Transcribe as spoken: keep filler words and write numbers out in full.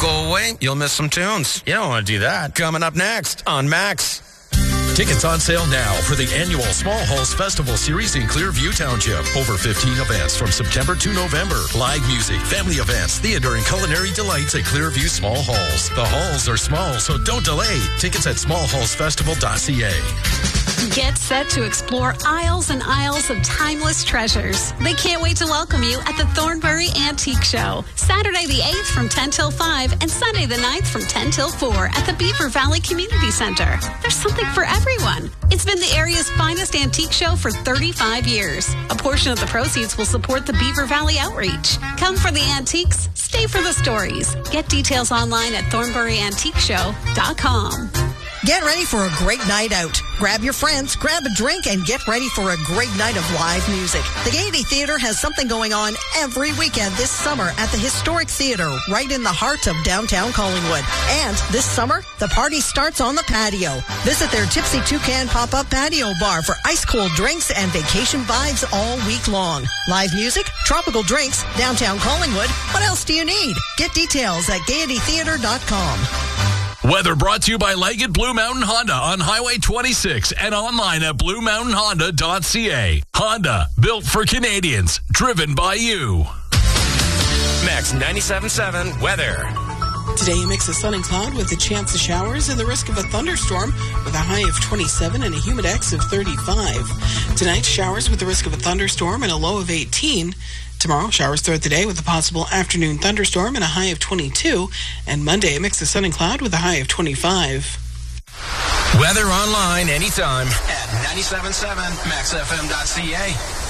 go away, you'll miss some tunes. You don't want to do that. Coming up next on Max. Tickets on sale now for the annual Small Halls Festival Series in Clearview Township. Over fifteen events from September to November. Live music, family events, theater, and culinary delights at Clearview Small Halls. The halls are small, so don't delay. Tickets at small halls festival dot c a. Get set to explore aisles and aisles of timeless treasures. They can't wait to welcome you at the Thornbury Antique Show. Saturday the eighth from ten till five and Sunday the ninth from ten till four at the Beaver Valley Community Center. There's something for everyone. It's been the area's finest antique show for thirty-five years. A portion of the proceeds will support the Beaver Valley outreach. Come for the antiques, stay for the stories. Get details online at thornbury antique show dot com. Get ready for a great night out. Grab your friends, grab a drink, and get ready for a great night of live music. The Gaiety Theatre has something going on every weekend this summer at the Historic Theatre, right in the heart of downtown Collingwood. And this summer, the party starts on the patio. Visit their Tipsy Toucan pop-up patio bar for ice-cold drinks and vacation vibes all week long. Live music, tropical drinks, downtown Collingwood. What else do you need? Get details at gaiety theatre dot com. Weather brought to you by Leggett Blue Mountain Honda on Highway twenty-six and online at blue mountain honda dot c a. Honda, built for Canadians, driven by you. Max ninety-seven point seven weather. Today, a mix of sun and cloud with a chance of showers and the risk of a thunderstorm with a high of twenty-seven and a humidex of thirty-five. Tonight, showers with the risk of a thunderstorm and a low of eighteen. Tomorrow, showers throughout the day with a possible afternoon thunderstorm and a high of twenty-two. And Monday, a mix of sun and cloud with a high of twenty-five. Weather online anytime at ninety-seven point seven max f m dot c a.